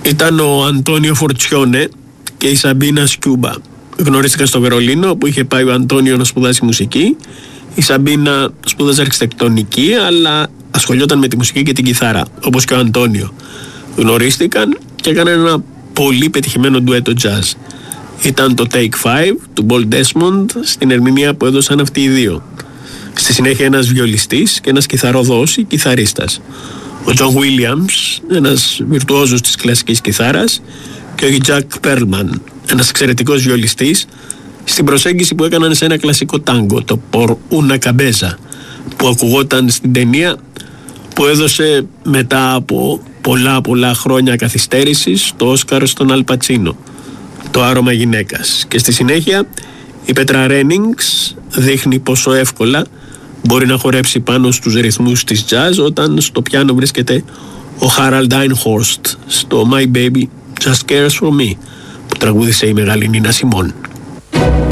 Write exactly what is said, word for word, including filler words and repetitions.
ήταν ο Αντώνιο Φορτσιόνε και η Σαμπίνα Σκιούμπα. Γνωρίστηκαν στο Βερολίνο, που είχε πάει ο Αντώνιο να σπουδάσει μουσική. Η Σαμπίνα σπούδαζε αρχιτεκτονική, αλλά ασχολιόταν με τη μουσική και την κιθάρα, όπως και ο Αντώνιο. Γνωρίστηκαν και έκαναν ένα πολύ πετυχημένο ντουέτο jazz. Ήταν το Take Five του Paul Desmond στην ερμηνεία που έδωσαν αυτοί οι δύο. Στη συνέχεια ένας βιολιστής και ένας κιθαροδός ή κιθαρίστας. Ο John Williams, ένας βιρτουόζος της κλασικής κιθάρας, και ο Jack Perlman, ένας εξαιρετικός βιολιστής, στην προσέγγιση που έκαναν σε ένα κλασικό τάγκο, το Por una Cabeza, που ακουγόταν στην ταινία που έδωσε μετά από πολλά πολλά χρόνια καθυστέρησης το Όσκαρ στον Αλ Πατσίνο, το Άρωμα γυναίκας. Και στη συνέχεια η Πέτρα Ρένινγκς δείχνει πόσο εύκολα μπορεί να χορέψει πάνω στους ρυθμούς της jazz όταν στο πιάνο βρίσκεται ο Harold Einhorst στο My Baby Just Cares For Me, που τραγούδισε η μεγάλη Νίνα Σιμών.